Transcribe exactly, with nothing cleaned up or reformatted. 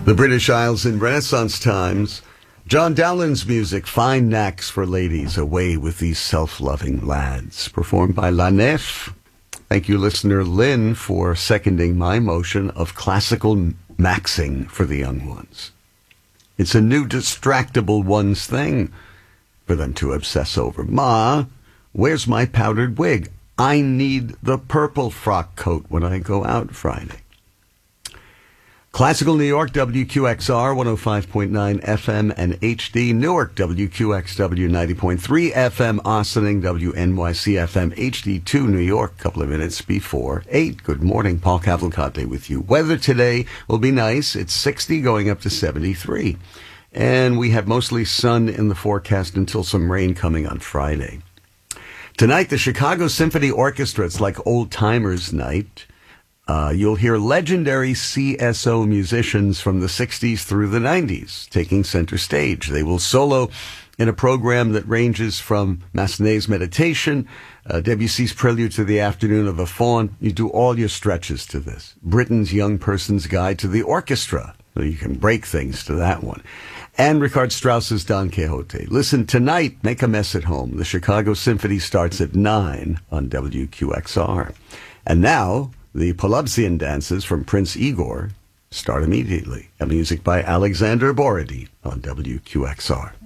The British Isles in Renaissance times. John Dowland's music, Fine Knacks for Ladies, Away with These Self-Loving Lads, performed by La Nef. Thank you, listener Lynn, for seconding my motion of classical maxing for the young ones. It's a new distractible ones thing for them to obsess over. Ma, where's my powdered wig? I need the purple frock coat when I go out Friday. Classical New York, W Q X R, one oh five point nine F M and H D. Newark, W Q X W, ninety point three F M. Ossining, W N Y C F M, H D two, New York, a couple of minutes before eight. Good morning, Paul Cavalcante with you. Weather today will be nice. It's sixty, going up to seventy-three. And we have mostly sun in the forecast until some rain coming on Friday. Tonight, the Chicago Symphony Orchestra. It's like old timers night. Uh, you'll hear legendary C S O musicians from the sixties through the nineties taking center stage. They will solo in a program that ranges from Massenet's Meditation, uh, Debussy's Prelude to the Afternoon of a Faun. You do all your stretches to this. Britain's Young Person's Guide to the Orchestra. So you can break things to that one. And Richard Strauss's Don Quixote. Listen tonight, make a mess at home. The Chicago Symphony starts at nine on W Q X R. And now, the Polubzian dances from Prince Igor start immediately. And music by Alexander Borodin on W Q X R.